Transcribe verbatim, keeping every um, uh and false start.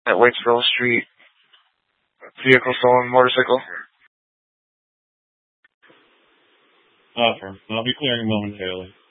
At Whitesville Street. Vehicle stolen, motorcycle. Offer. I'll be clearing momentarily.